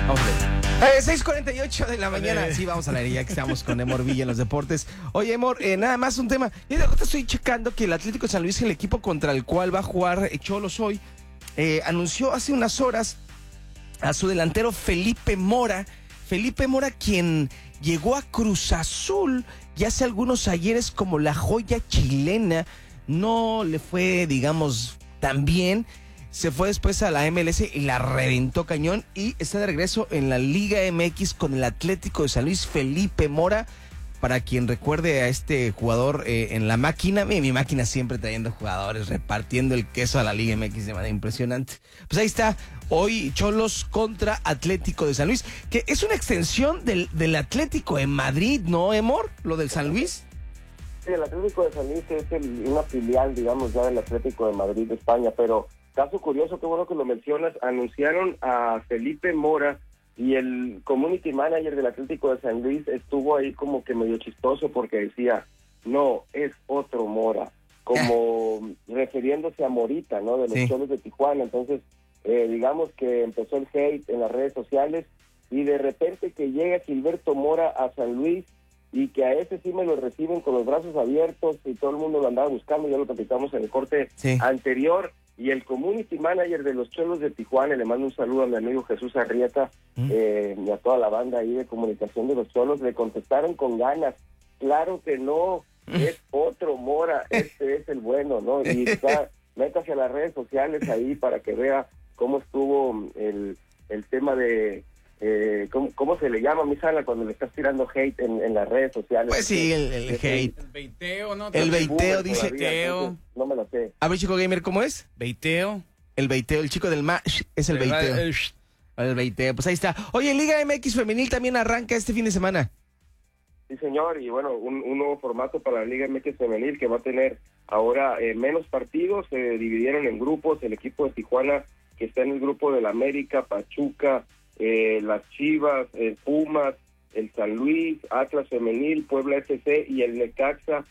Vamos a ver. 6:48 de la mañana. Sí, vamos a leer ya que estamos con Emor Villa en los deportes. Oye, Emor, nada más un tema. Y de ahorita estoy checando que el Atlético de San Luis, el equipo contra el cual va a jugar Xolos hoy, anunció hace unas horas a su delantero Felipe Mora. Felipe Mora, quien llegó a Cruz Azul ya hace algunos ayeres como la joya chilena. No le fue, digamos, tan bien. Se fue después a la MLS y la reventó cañón. Y está de regreso en la Liga MX con el Atlético de San Luis, Felipe Mora. Para quien recuerde a este jugador en la máquina, mi máquina siempre trayendo jugadores, repartiendo el queso a la Liga MX de manera impresionante. Pues ahí está, hoy Xolos contra Atlético de San Luis, que es una extensión del Atlético de Madrid, ¿no, Emor? Lo del San Luis. Sí, el Atlético de San Luis es una filial, digamos, ya del Atlético de Madrid de España, pero caso curioso, qué bueno que lo mencionas, anunciaron a Felipe Mora y el community manager del Atlético de San Luis estuvo ahí como que medio chistoso porque decía, no, es otro Mora, como refiriéndose a Morita, ¿no? De los Xolos de Tijuana. Entonces, digamos que empezó el hate en las redes sociales y de repente que llega Gilberto Mora a San Luis y que a ese sí me lo reciben con los brazos abiertos y todo el mundo lo andaba buscando, ya lo platicamos en el corte anterior. Y el community manager de los Xolos de Tijuana, le mando un saludo a mi amigo Jesús Arrieta y a toda la banda ahí de comunicación de los Xolos, le contestaron con ganas, claro que no, es otro Mora, este es el bueno, ¿no? Y métase a las redes sociales ahí para que vea cómo estuvo el tema de... ¿cómo se le llama, Misala, cuando le estás tirando hate en las redes sociales? Pues sí, el hate. El beiteo, ¿no? El beiteo, dice. Todavía, no me lo sé. A ver, chico gamer, ¿cómo es? Beiteo. El beiteo, el chico del match es el beiteo. El beiteo, pues ahí está. Oye, Liga MX Femenil también arranca este fin de semana. Sí, señor, y bueno, un nuevo formato para la Liga MX Femenil que va a tener ahora menos partidos, se dividieron en grupos, el equipo de Tijuana que está en el grupo del América, Pachuca, las Chivas, el Pumas, el San Luis, Atlas Femenil, Puebla FC y el Necaxa